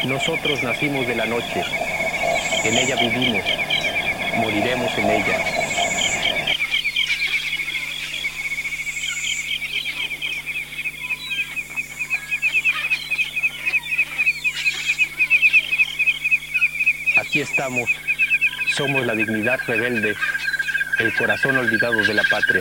Nosotros nacimos de la noche, en ella vivimos, moriremos en ella. Aquí estamos, somos la dignidad rebelde, el corazón olvidado de la patria.